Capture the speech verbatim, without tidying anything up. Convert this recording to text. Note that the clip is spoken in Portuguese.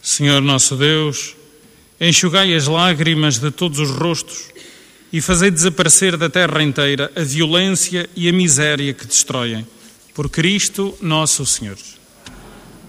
Senhor nosso Deus, enxugai as lágrimas de todos os rostos e fazei desaparecer da terra inteira a violência e a miséria que destroem. Por Cristo nosso Senhor.